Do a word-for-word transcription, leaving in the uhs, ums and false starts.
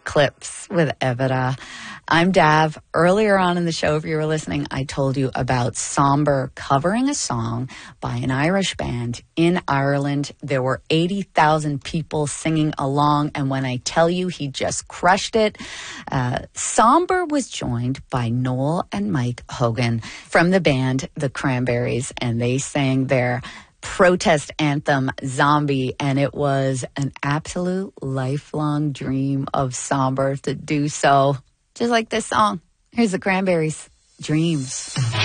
Clips with Evita. I'm Dav. Earlier on in the show, if you were listening, I told you about Somber covering a song by an Irish band in Ireland. There were eighty thousand people singing along, and when I tell you he just crushed it, uh, Somber was joined by Noel and Mike Hogan from the band The Cranberries, and they sang their protest anthem, Zombie, and it was an absolute lifelong dream of Somber to do so. Just like this song. Here's the Cranberries, Dreams.